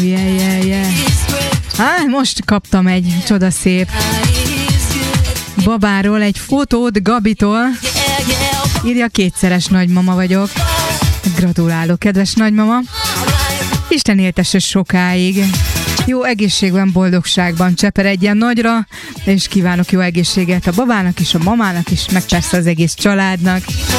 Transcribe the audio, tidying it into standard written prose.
Yeah. Hát most kaptam egy csodaszép babáról egy fotót, Gabitól. Írja, 2-szeres nagymama vagyok. Gratulálok, kedves nagymama. Isten éltesse sokáig. Jó egészségben, boldogságban cseperedjen nagyra, és kívánok jó egészséget a babának is, a mamának is, meg persze az egész családnak.